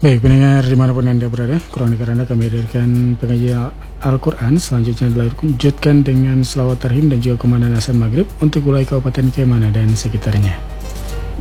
Baik, pendengar dimanapun Anda berada, kurang dengar Anda kami hadirkan pengajian Al-Quran. Selanjutnya dilanjutkan dengan selawat tarhim dan juga komandan azan maghrib untuk wilayah Kabupaten Kemana dan sekitarnya.